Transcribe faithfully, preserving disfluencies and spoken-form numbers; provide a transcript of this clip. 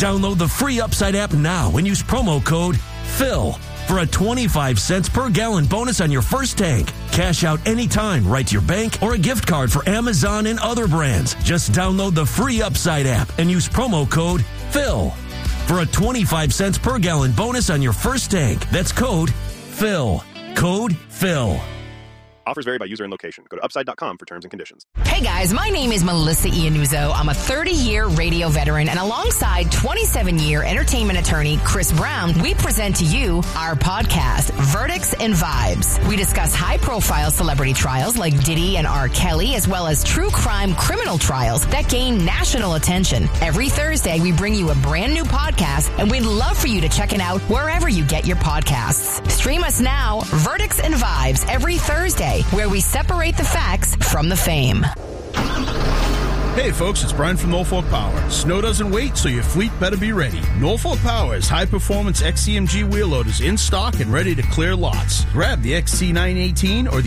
Download the free Upside app now and use promo code PHIL for a twenty-five cents per gallon bonus on your first tank. Cash out anytime right to your bank or a gift card for Amazon and other brands. Just download the free Upside app and use promo code PHIL for a twenty-five cents per gallon bonus on your first tank. That's code PHIL. Code PHIL. Offers vary by user and location. Go to upside dot com for terms and conditions. Hey guys, my name is Melissa Iannuzzo. I'm a thirty-year radio veteran, and alongside twenty-seven-year entertainment attorney Chris Brown, we present to you our podcast, Verdicts and Vibes. We discuss high-profile celebrity trials like Diddy and R. Kelly, as well as true crime criminal trials that gain national attention. Every Thursday, we bring you a brand new podcast, and we'd love for you to check it out wherever you get your podcasts. Stream us now, Verdicts and Vibes, every Thursday, where we separate the facts from the fame. Hey folks, it's Brian from Norfolk Power. Snow doesn't wait, so your fleet better be ready. Norfolk Power's high-performance X C M G wheel loaders in stock and ready to clear lots. Grab the X C nine eighteen or the